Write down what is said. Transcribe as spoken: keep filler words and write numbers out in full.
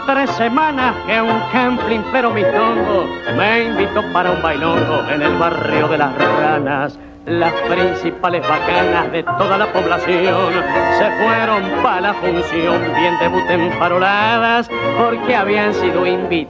Tres semanas que un camplinflero mitongo me invitó para un bailongo en el barrio de Las Ranas. Las principales bacanas de toda la población se fueron para la función bien de paroladas porque habían sido invitadas